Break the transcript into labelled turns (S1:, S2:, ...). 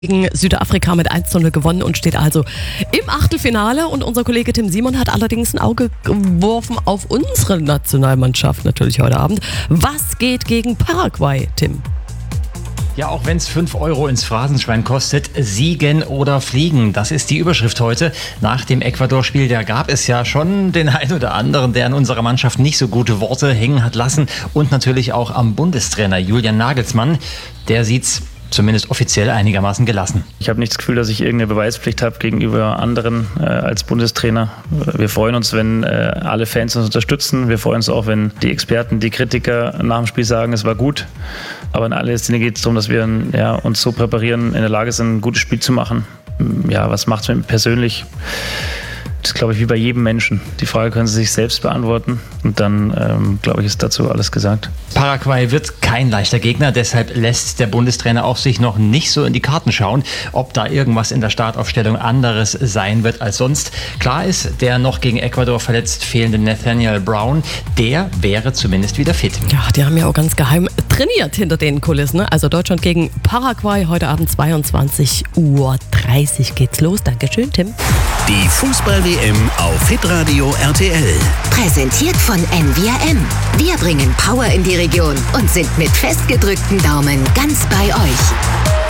S1: Gegen Südafrika mit 1:0 gewonnen und steht also im Achtelfinale. Und unser Kollege Tim Simon hat allerdings ein Auge geworfen auf unsere Nationalmannschaft natürlich heute Abend. Was geht gegen Paraguay, Tim?
S2: Ja, auch wenn es 5 Euro ins Phrasenschwein kostet, siegen oder fliegen. Das ist die Überschrift heute. Nach dem Ecuador-Spiel, da gab es ja schon den einen oder anderen, der in unserer Mannschaft nicht so gute Worte hängen hat lassen. Und natürlich auch am Bundestrainer Julian Nagelsmann. Der sieht's zumindest offiziell einigermaßen gelassen.
S3: Ich habe nicht das Gefühl, dass ich irgendeine Beweispflicht habe gegenüber anderen als Bundestrainer. Wir freuen uns, wenn alle Fans uns unterstützen. Wir freuen uns auch, wenn die Experten, die Kritiker nach dem Spiel sagen, es war gut. Aber in allererster Linie geht es darum, dass wir uns so präparieren, in der Lage sind, ein gutes Spiel zu machen. Ja, was macht es mit mir persönlich? Das ist, glaube ich, wie bei jedem Menschen. Die Frage können Sie sich selbst beantworten. Und dann, glaube ich, ist dazu alles gesagt.
S2: Paraguay wird kein leichter Gegner. Deshalb lässt der Bundestrainer auch sich noch nicht so in die Karten schauen, ob da irgendwas in der Startaufstellung anderes sein wird als sonst. Klar ist, der noch gegen Ecuador verletzt fehlende Nathaniel Brown, der wäre zumindest wieder fit.
S1: Ja, die haben ja auch ganz geheim trainiert hinter den Kulissen. Ne? Also Deutschland gegen Paraguay heute Abend 22:30 Uhr geht's los. Dankeschön, Tim.
S4: Die Fußball-WM auf Hitradio RTL.
S5: Präsentiert von NVRM. Wir bringen Power in die Region und sind mit festgedrückten Daumen ganz bei euch.